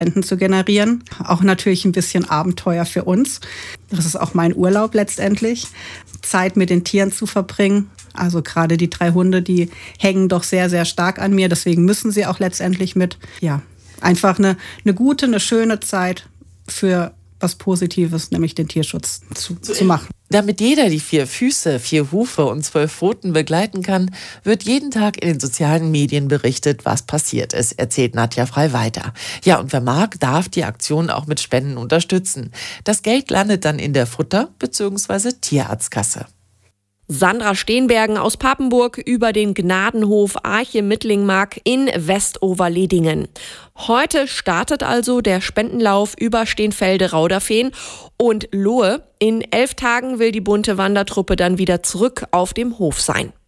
Spenden zu generieren. Auch natürlich ein bisschen Abenteuer für uns. Das ist auch mein Urlaub letztendlich. Zeit mit den Tieren zu verbringen. Also gerade die 3 Hunde, die hängen doch sehr, sehr stark an mir. Deswegen müssen sie auch letztendlich mit. Ja, einfach eine gute, eine schöne Zeit für was Positives, nämlich den Tierschutz zu machen. Damit jeder die 4 Füße, 4 Hufe und 12 Pfoten begleiten kann, wird jeden Tag in den sozialen Medien berichtet, was passiert ist, erzählt Nadja Frei weiter. Ja, und wer mag, darf die Aktion auch mit Spenden unterstützen. Das Geld landet dann in der Futter- bzw. Tierarztkasse. Sandra Steenbergen aus Papenburg über den Gnadenhof Arche Mittlingmark in Westoverledingen. Heute startet also der Spendenlauf über Steenfelde-Rauderfehn und Lohe. In 11 Tagen will die bunte Wandertruppe dann wieder zurück auf dem Hof sein.